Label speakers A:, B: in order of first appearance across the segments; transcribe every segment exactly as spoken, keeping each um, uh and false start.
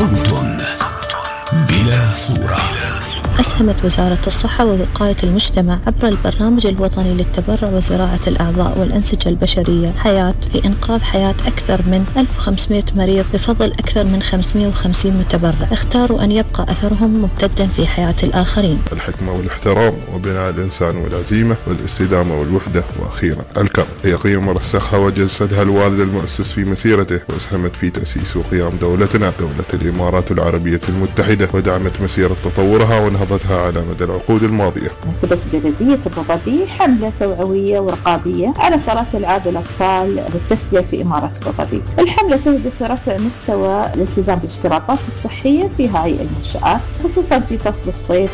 A: صوت بلا صورة.
B: أسهمت وزارة الصحة ووقاية المجتمع عبر البرنامج الوطني للتبرع وزراعة الأعضاء والأنسجة البشرية حياة في إنقاذ حياة أكثر من ألف وخمسمائة مريض بفضل أكثر من خمسمائة وخمسين متبرع اختاروا أن يبقى أثرهم ممتدا في حياة الآخرين.
C: الحكمة والاحترام وبناء الإنسان والعزيمة والاستدامة والوحدة، وأخيرا الكرم هي قيم رسخها وجسدها الوالد المؤسس في مسيرته، وأسهمت في تأسيس وقيام دولتنا دولة الإمارات العربية المتحدة، ودعمت مسيرة تطورها ونهضتها على مدى العقود الماضية.
D: نفذت بلدية أبو ظبي حملة توعوية ورقابية على صلاة ألعاب الأطفال والتسلية في إمارة أبو ظبي. الحملة تهدف رفع مستوى الالتزام بالاشتراطات الصحية في هذه المنشآت خصوصا في فصل الصيف.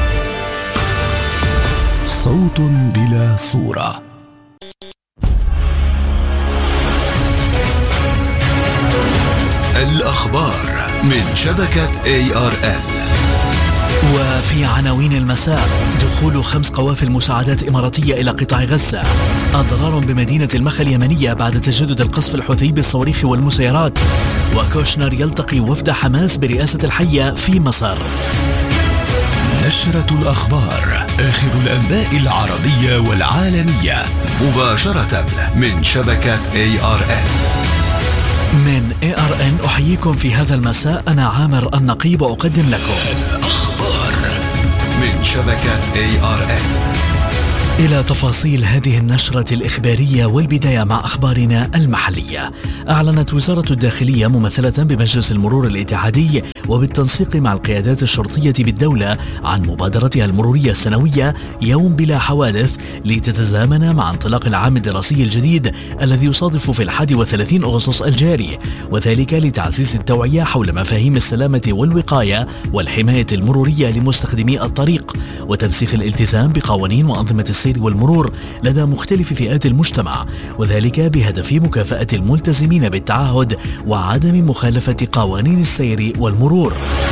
A: صوت بلا صورة. الأخبار من شبكة إيه آر إل.
E: وفي عناوين المساء: دخول خمس قوافل مساعدات إماراتية إلى قطاع غزة، أضرار بمدينة المخا اليمنية بعد تجدد القصف الحوثي بالصواريخ والمسيرات، وكوشنر يلتقي وفد حماس برئاسة الحية في مصر.
A: نشرة الأخبار، آخر الأنباء العربية والعالمية مباشرة من شبكة إيه آر إل.
E: من إيه آر إن أحييكم في هذا المساء، أنا عامر النقيب وأقدم لكم
A: الأخبار من شبكة إيه آر إل.
E: إلى تفاصيل هذه النشرة الإخبارية، والبداية مع أخبارنا المحلية. أعلنت وزارة الداخلية ممثلة بمجلس المرور الاتحادي وبالتنسيق مع القيادات الشرطية بالدولة عن مبادرتها المرورية السنوية يوم بلا حوادث، لتتزامن مع انطلاق العام الدراسي الجديد الذي يصادف في الحادي وثلاثين أغسطس الجاري، وذلك لتعزيز التوعية حول مفاهيم السلامة والوقاية والحماية المرورية لمستخدمي الطريق، وترسيخ الالتزام بقوانين وأنظمة السير والمرور لدى مختلف فئات المجتمع، وذلك بهدف مكافأة الملتزمين بالتعهد وعدم مخالفة قوانين السير والمرور.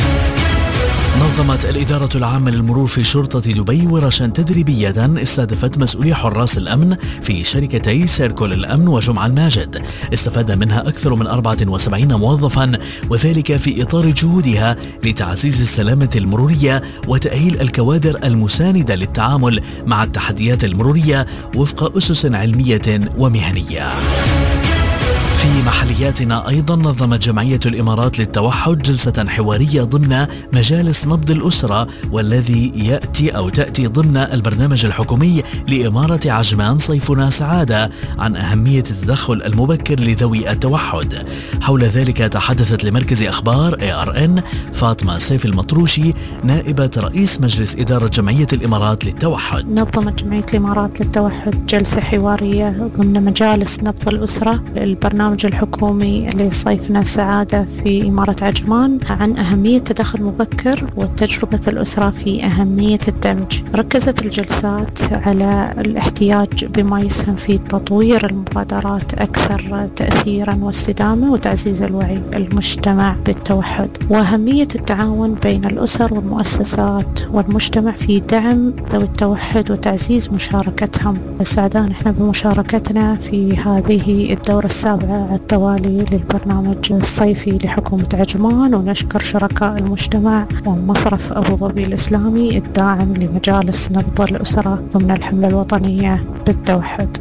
E: نظمت الإدارة العامة للمرور في شرطة دبي ورشا تدريبية استهدفت مسؤولي حراس الأمن في شركتي سيركل الأمن وجمع الماجد، استفاد منها أكثر من أربعة وسبعين موظفا، وذلك في إطار جهودها لتعزيز السلامة المرورية وتأهيل الكوادر المساندة للتعامل مع التحديات المرورية وفق أسس علمية ومهنية. في محلياتنا أيضا، نظمت جمعية الإمارات للتوحد جلسة حوارية ضمن مجالس نبض الأسرة، والذي يأتي أو تأتي ضمن البرنامج الحكومي لإمارة عجمان صيفنا سعادة عن أهمية التدخل المبكر لذوي التوحد. حول ذلك تحدثت لمركز أخبار إيه آر إن فاطمة سيف المطروشي نائبة رئيس مجلس إدارة جمعية الإمارات للتوحد.
F: نظمت جمعية الإمارات للتوحد جلسة حوارية ضمن مجالس نبض الأسرة للبرنامج الحكومي لصيفنا سعادة في إمارة عجمان عن أهمية التدخل المبكر وتجربة الأسرة في أهمية الدمج. ركزت الجلسات على الاحتياج بما يسهم في تطوير المبادرات أكثر تأثيرا واستدامة وتعزيز الوعي المجتمع بالتوحد، وأهمية التعاون بين الأسر والمؤسسات والمجتمع في دعم ذوي التوحد وتعزيز مشاركتهم. سعدان احنا بمشاركتنا في هذه الدورة السابعة التوالي للبرنامج الصيفي لحكومة عجمان، ونشكر شركاء المجتمع ومصرف أبو ظبي الإسلامي الداعم لمجالس نبض الأسرة ضمن الحملة الوطنية بالتوحد.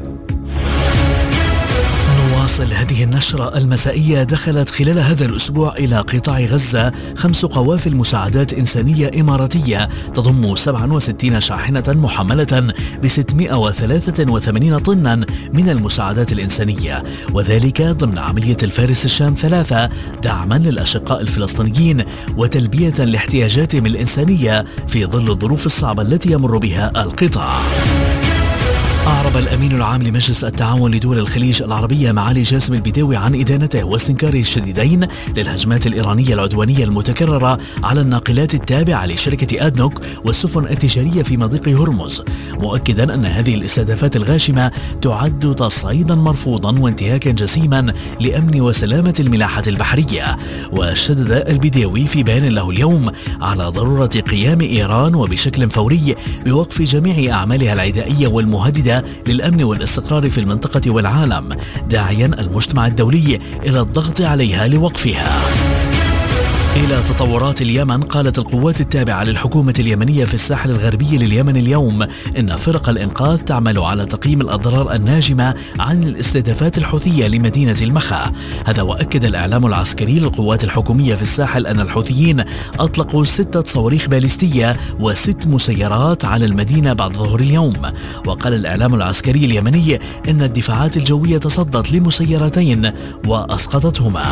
E: نواصل هذه النشرة المسائية. دخلت خلال هذا الأسبوع إلى قطاع غزة خمس قوافل مساعدات إنسانية إماراتية تضم سبعة وستين شاحنة محملة ب ستمائة وثلاثة وثمانين طنا من المساعدات الإنسانية، وذلك ضمن عملية الفارس الشام ثلاثة دعما للأشقاء الفلسطينيين وتلبية لاحتياجاتهم الإنسانية في ظل الظروف الصعبة التي يمر بها القطاع. أعرب الأمين العام لمجلس التعاون لدول الخليج العربية معالي جاسم البداوي عن إدانته واستنكاره الشديدين للهجمات الإيرانية العدوانية المتكررة على الناقلات التابعة لشركة آدنوك والسفن التجارية في مضيق هرمز، مؤكدا أن هذه الاستهدافات الغاشمة تعد تصعيدا مرفوضا وانتهاكا جسيما لأمن وسلامة الملاحة البحرية. وشدد البداوي في بيان له اليوم على ضرورة قيام إيران وبشكل فوري بوقف جميع أعمالها العدائية والمهددة للأمن والاستقرار في المنطقة والعالم، داعيا المجتمع الدولي إلى الضغط عليها لوقفها. إلى تطورات اليمن، قالت القوات التابعة للحكومة اليمنية في الساحل الغربي لليمن اليوم إن فرق الإنقاذ تعمل على تقييم الأضرار الناجمة عن الاستهدافات الحوثية لمدينة المخا. هذا وأكد الإعلام العسكري للقوات الحكومية في الساحل أن الحوثيين أطلقوا ستة صواريخ باليستية وست مسيرات على المدينة بعد ظهر اليوم. وقال الإعلام العسكري اليمني إن الدفاعات الجوية تصدت لمسيرتين وأسقطتهما.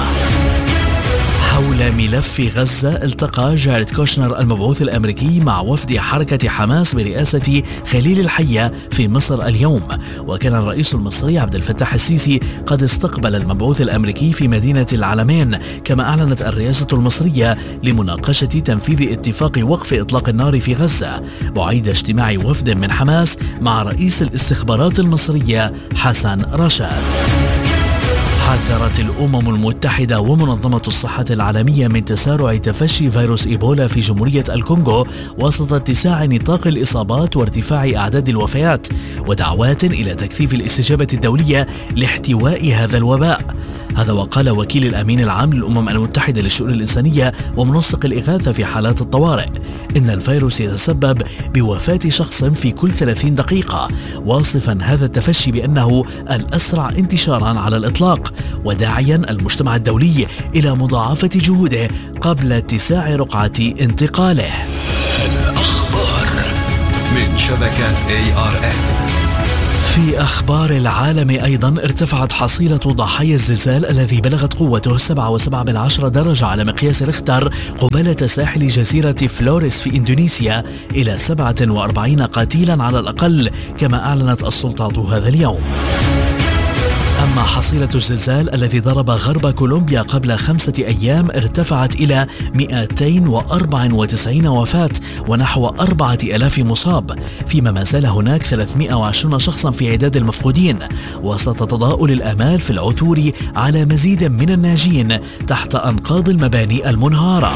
E: حول ملف غزة، التقى جاريد كوشنر المبعوث الأمريكي مع وفد حركة حماس برئاسة خليل الحية في مصر اليوم. وكان الرئيس المصري عبد الفتاح السيسي قد استقبل المبعوث الأمريكي في مدينة العلمين، كما أعلنت الرئاسة المصرية لمناقشة تنفيذ اتفاق وقف إطلاق النار في غزة، بعيد اجتماع وفد من حماس مع رئيس الاستخبارات المصرية حسن رشاد. حذرت الأمم المتحدة ومنظمة الصحة العالمية من تسارع تفشي فيروس إيبولا في جمهورية الكونغو وسط اتساع نطاق الإصابات وارتفاع أعداد الوفيات، ودعوات إلى تكثيف الاستجابة الدولية لاحتواء هذا الوباء. هذا وقال وكيل الأمين العام للأمم المتحدة للشؤون الإنسانية ومنسق الإغاثة في حالات الطوارئ إن الفيروس يتسبب بوفاة شخص في كل ثلاثين دقيقة، واصفا هذا التفشي بأنه الأسرع انتشارا على الإطلاق، وداعيا المجتمع الدولي إلى مضاعفة جهوده قبل اتساع رقعة انتقاله.
A: الأخبار من شبكة إيه آر إن.
E: في أخبار العالم أيضا، ارتفعت حصيلة ضحايا الزلزال الذي بلغت قوته سبعة وسبعة بالعشرة درجة على مقياس ريختر قبالة ساحل جزيرة فلوريس في إندونيسيا إلى سبعة وأربعين قتيلا على الأقل، كما أعلنت السلطات هذا اليوم. أما حصيلة الزلزال الذي ضرب غرب كولومبيا قبل خمسة أيام ارتفعت إلى مئتين وأربعة وتسعين وفاة ونحو أربعة آلاف مصاب، فيما ما زال هناك ثلاثمئة وعشرين شخصا في عداد المفقودين، وسط تضاؤل الآمال في العثور على مزيد من الناجين تحت أنقاض المباني المنهارة.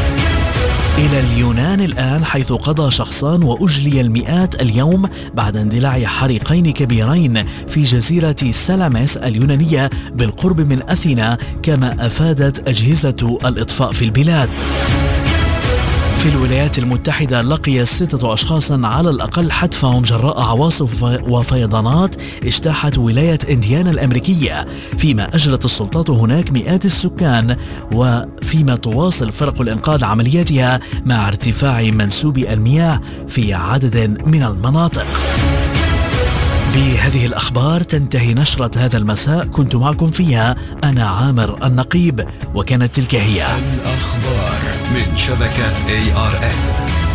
E: إلى اليونان الآن، حيث قضى شخصان وأجلي المئات اليوم بعد اندلاع حريقين كبيرين في جزيرة سلاميس اليونانية بالقرب من أثينا، كما أفادت أجهزة الإطفاء في البلاد. في الولايات المتحدة، لقي ستة أشخاص على الأقل حتفهم جراء عواصف وفيضانات اجتاحت ولاية إنديانا الأمريكية، فيما أجرت السلطات هناك مئات السكان، وفيما تواصل فرق الإنقاذ عملياتها مع ارتفاع منسوب المياه في عدد من المناطق. بهذه الأخبار تنتهي نشرة هذا المساء، كنت معكم فيها أنا عامر النقيب، وكانت تلك هي
A: الأخبار من شبكة إيه آر إن.